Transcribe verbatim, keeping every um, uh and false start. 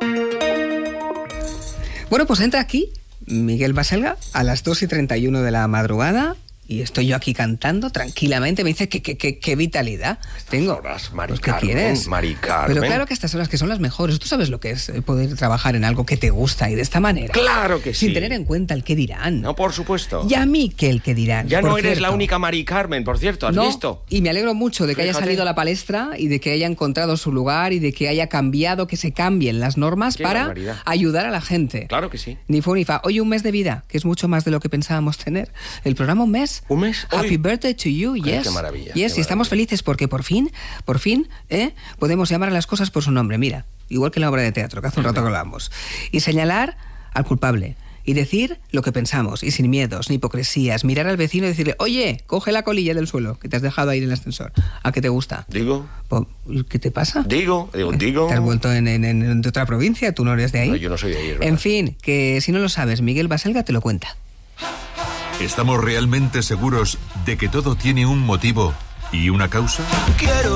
Bueno, pues entra aquí Miguel Baselga a las dos y treinta y uno de la madrugada y estoy yo aquí cantando tranquilamente. Me dice que qué vitalidad estas tengo. Horas, Mari Pues, ¿qué Carmen, quieres? Mari Carmen. Pero claro que estas horas que son las mejores. Tú sabes lo que es poder trabajar en algo que te gusta y de esta manera. Claro que sí. Sin tener en cuenta el qué dirán. No, por supuesto. Y a mí que el qué dirán. Ya por no eres cierto. la única Mari Carmen, por cierto, ¿has No, visto? Y me alegro mucho de que haya Fíjate. salido a la palestra y de que haya encontrado su lugar y de que haya cambiado, que se cambien las normas Qué para barbaridad. ayudar a la gente. Claro que sí. Ni fu ni fa. Hoy un mes de vida, que es mucho más de lo que pensábamos tener. El programa un mes. ¿Un mes? Happy Hoy. birthday to you, Ay, yes. qué maravilla, Yes, qué y estamos maravilla. felices porque por fin, por fin, ¿eh? podemos llamar a las cosas por su nombre. Mira, igual que en la obra de teatro, que hace un rato que hablábamos. Y señalar al culpable. Y decir lo que pensamos, y sin miedos, ni hipocresías. Mirar al vecino y decirle, oye, coge la colilla del suelo que te has dejado ahí en el ascensor. ¿A qué te gusta? Digo, Po- ¿Qué te pasa? digo, digo, digo. ¿Te has vuelto en, en- en- de otra provincia? ¿Tú no eres de ahí? No, yo no soy de ahí, es verdad. En fin, que si no lo sabes, Miguel Baselga te lo cuenta. ¿Estamos realmente seguros de que todo tiene un motivo y una causa? Quiero